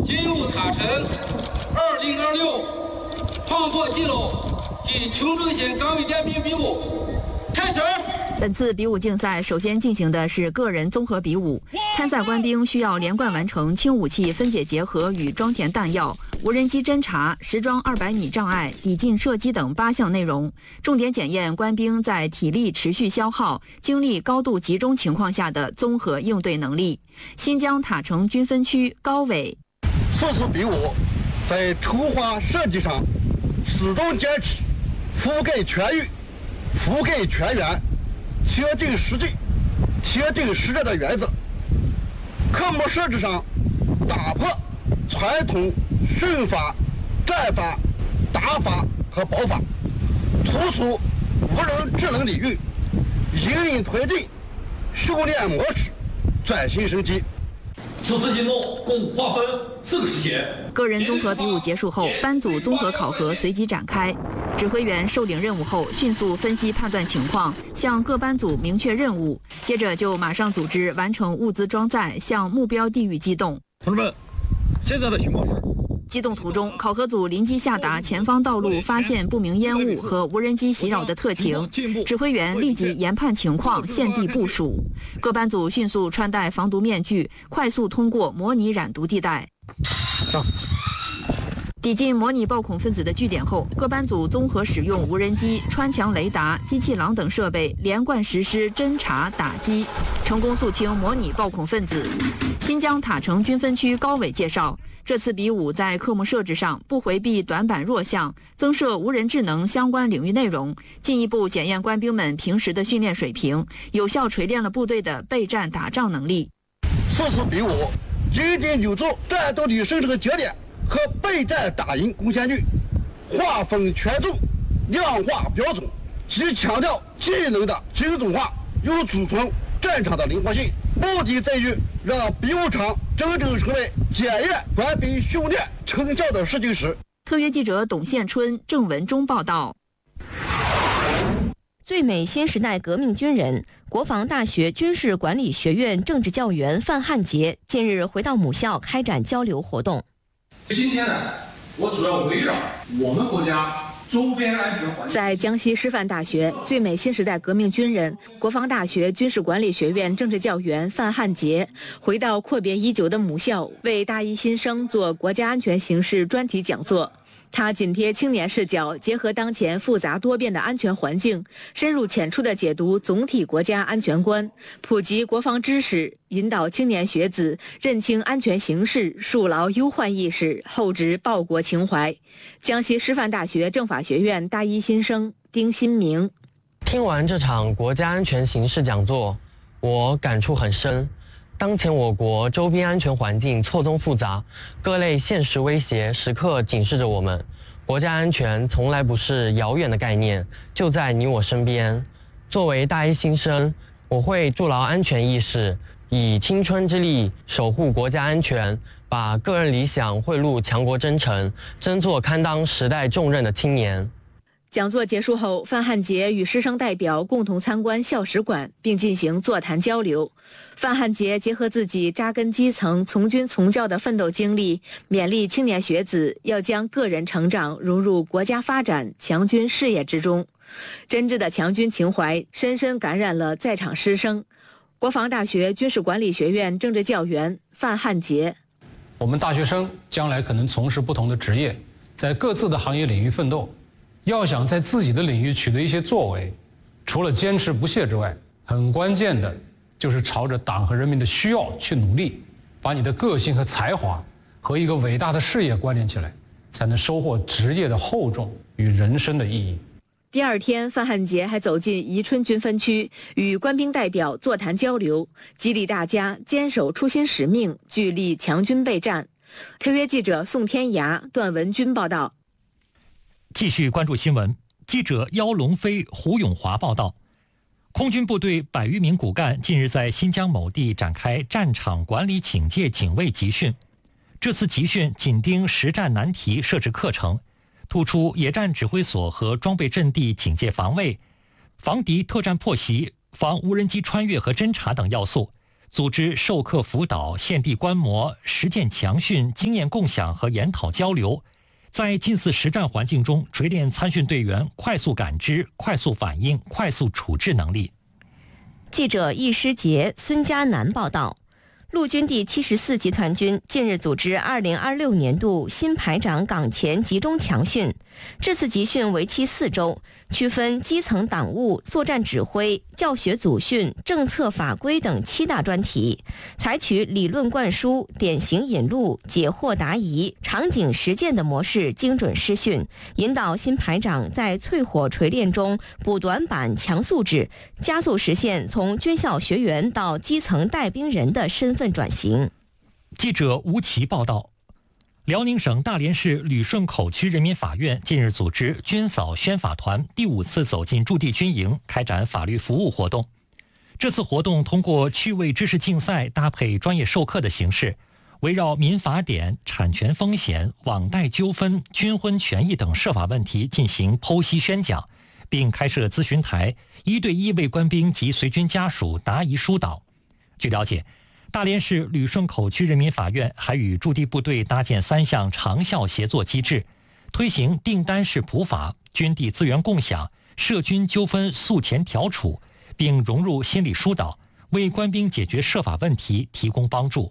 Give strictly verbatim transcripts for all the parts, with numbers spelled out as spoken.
任务塔城二零二六创作记录及穷州县岗位点名比武开始。 本次比武竞赛首先进行的是个人综合比武，参赛官兵需要连贯完成轻武器分解结合与装填弹药、无人机侦察、实装二百米障碍、抵近射击等八项内容，重点检验官兵在体力持续消耗、精力高度集中情况下的综合应对能力。新疆塔城军分区高委， 此次比武在筹划设计上始终坚持覆盖全域、覆盖全员、贴近实际、贴近实战的原则。科目设置上打破传统训法、战法、打法和保法，突出无人智能领域，隐隐推进训练模式转型升级。 此次行动共划分四个时期。 个人综合比武结束后，班组综合考核随即展开。指挥员受领任务后，迅速分析判断情况，向各班组明确任务，接着就马上组织完成物资装载，向目标地域机动。 同志们，现在的情况是。 机动途中，考核组临机下达前方道路发现不明烟雾和无人机袭扰的特情，指挥员立即研判情况，现地部署。各班组迅速穿戴防毒面具，快速通过模拟染毒地带。抵近模拟暴恐分子的据点后，各班组综合使用无人机、穿墙雷达、机器狼等设备，连贯实施侦察打击，成功肃清模拟暴恐分子。新疆塔城军分区高委介绍，这次比武在科目设置上不回避短板弱项，增设无人智能相关领域内容，进一步检验官兵们平时的训练水平，有效锤炼了部队的备战打仗能力。 此次比武紧紧扭住战斗力生成节点和备战打赢贡献率，划分权重，量化标准，既强调技能的精准化，又储存战场的灵活性，目的在于让比武场真正成为检验官兵训练成效的试金石。 特约记者董宪春、郑文忠报道。 最美新时代革命军人、国防大学军事管理学院政治教员范汉杰近日回到母校开展交流活动。 今天呢，我主要围绕我们国家周边安全环境。 在江西师范大学，最美新时代革命军人、国防大学军事管理学院政治教员范汉杰回到阔别已久的母校，为大一新生做国家安全形势专题讲座。他紧贴青年视角，结合当前复杂多变的安全环境，深入浅出地解读总体国家安全观，普及国防知识，引导青年学子认清安全形势，树牢忧患意识，厚植报国情怀。江西师范大学政法学院大一新生丁新明， 听完这场国家安全形势讲座，我感触很深。当前我国周边安全环境错综复杂，各类现实威胁时刻警示着我们。国家安全从来不是遥远的概念，就在你我身边。作为大一新生，我会筑牢安全意识，以青春之力守护国家安全，把个人理想汇入强国征程，争做堪当时代重任的青年。 讲座结束后，范汉杰与师生代表共同参观校史馆，并进行座谈交流。范汉杰结合自己扎根基层、从军从教的奋斗经历，勉励青年学子要将个人成长融入国家发展、强军事业之中。真挚的强军情怀深深感染了在场师生。国防大学军事管理学院政治教员范汉杰： 我们大学生将来可能从事不同的职业，在各自的行业领域奋斗。要想在自己的领域取得一些作为，除了坚持不懈之外，很关键的就是朝着党和人民的需要去努力，把你的个性和才华和一个伟大的事业关联起来，才能收获职业的厚重与人生的意义。 第二天，范汉杰还走进宜春军分区，与官兵代表座谈交流，激励大家坚守初心使命，聚力强军备战。特约记者宋天涯、段文军报道。 继续关注新闻，记者妖龙飞、胡永华报道。空军部队百余名骨干近日在新疆某地展开战场管理警戒警卫集训。这次集训紧盯实战难题设置课程，突出野战指挥所和装备阵地警戒防卫、防敌特战破袭、防无人机穿越和侦察等要素， 组织授课辅导、现地观摩、实践强训、经验共享和研讨交流，在近似实战环境中锤炼参训队员快速感知、快速反应、快速处置能力。 记者易诗杰、孙佳楠报道。陆军第七十四集团军近日组织二零二六年度新排长岗前集中强训，这次集训为期四周，区分基层党务、作战指挥、教学组训、政策法规等七大专题，采取理论灌输、典型引路、解惑答疑、场景实践的模式精准施训，引导新排长在淬火锤炼中补短板、强素质，加速实现从军校学员到基层带兵人的身份转型。 记者吴奇报道。辽宁省大连市旅顺口区人民法院近日组织军嫂宣法团第五次走进驻地军营，开展法律服务活动。这次活动通过趣味知识竞赛搭配专业授课的形式，围绕民法典、产权风险、网贷纠纷、军婚权益等涉法问题进行剖析宣讲，并开设咨询台，一对一为官兵及随军家属答疑疏导。据了解，大连市旅顺口区人民法院还与驻地部队搭建三项长效协作机制，推行订单式普法、军地资源共享、涉军纠纷诉前调处，并融入心理疏导，为官兵解决涉法问题提供帮助。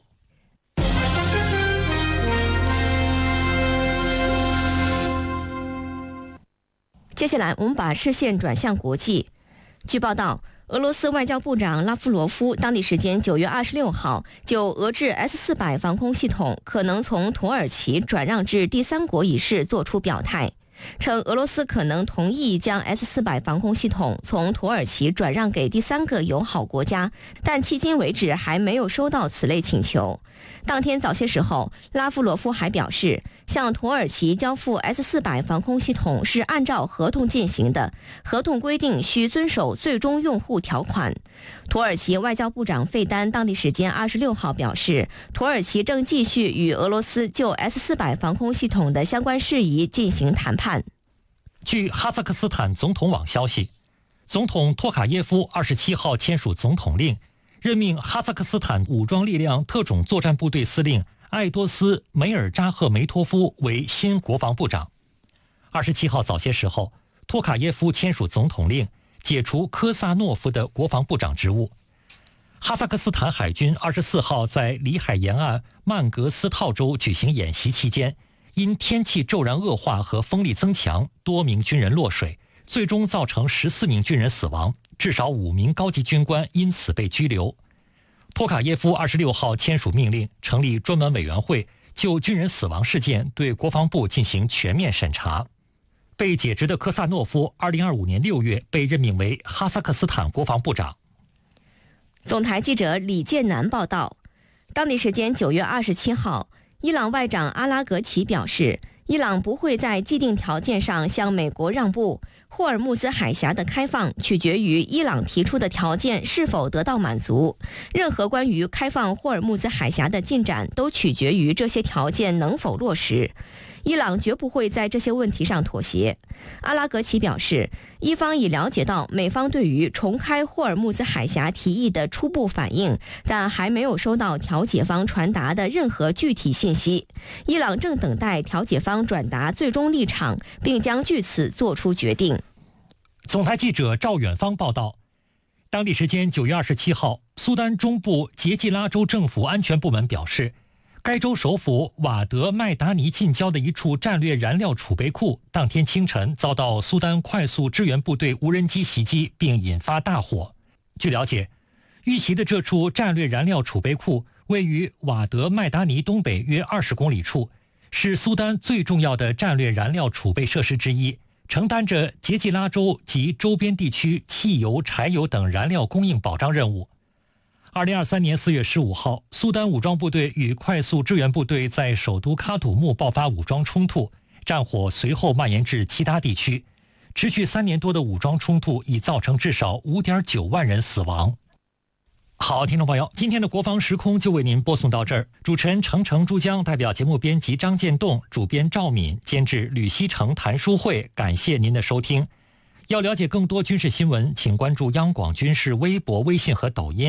接下来我们把视线转向国际。据报道，俄罗斯外交部长拉夫罗夫当地时间九月二十六号就俄制 S 四百 防空系统可能从土耳其转让至第三国一事作出表态，称俄罗斯可能同意将 S 四百 防空系统从土耳其转让给第三个友好国家，但迄今为止还没有收到此类请求。当天早些时候，拉夫罗夫还表示，向土耳其交付 S 四百 防空系统是按照合同进行的，合同规定需遵守最终用户条款。土耳其外交部长费丹当地时间二十六号表示，土耳其正继续与俄罗斯就 S 四百 防空系统的相关事宜进行谈判。 据哈萨克斯坦总统网消息，总统托卡耶夫二十七号签署总统令，任命哈萨克斯坦武装力量特种作战部队司令艾多斯·梅尔扎赫梅托夫为新国防部长。二十七号早些时候，托卡耶夫签署总统令，解除科萨诺夫的国防部长职务。哈萨克斯坦海军二十四号在里海沿岸曼格斯套州举行演习期间，因天气骤然恶化和风力增强，多名军人落水，最终造成十四名军人死亡，至少五名高级军官因此被拘留。托卡耶夫二十六号签署命令，成立专门委员会，就军人死亡事件对国防部进行全面审查。被解职的科萨诺夫二零二五年六月被任命为哈萨克斯坦国防部长。 总台记者李建南报道，当地时间九月二十七号，伊朗外长阿拉格齐表示，伊朗不会在既定条件上向美国让步，霍尔木兹海峡的开放取决于伊朗提出的条件是否得到满足，任何关于开放霍尔木兹海峡的进展都取决于这些条件能否落实。伊朗绝不会在这些问题上妥协。阿拉格齐表示，伊方已了解到美方对于重开霍尔木兹海峡提议的初步反应，但还没有收到调解方传达的任何具体信息。伊朗正等待调解方转达最终立场，并将据此做出决定。 总台记者赵远芳报道，当地时间九月二十七号，苏丹中部杰季拉州政府安全部门表示，该州首府瓦德麦达尼近郊的一处战略燃料储备库当天清晨遭到苏丹快速支援部队无人机袭击，并引发大火。据了解，遇袭的这处战略燃料储备库位于瓦德麦达尼东北约二十公里处，是苏丹最重要的战略燃料储备设施之一，承担着杰季拉州及周边地区汽油、柴油等燃料供应保障任务。二零二三年四月十五号，苏丹武装部队与快速支援部队在首都喀土穆爆发武装冲突，战火随后蔓延至其他地区。持续三年多的武装冲突已造成至少 五点九万人死亡。好，听众朋友，今天的国防时空就为您播送到这儿。主持人程程、珠江，代表节目编辑张建栋，主编赵敏，监制吕希成、谭书慧，感谢您的收听。要了解更多军事新闻，请关注央广军事微博、微信和抖音。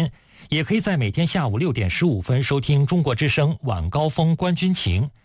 也可以在每天下午六点十五分收听中国之声晚高峰观军情。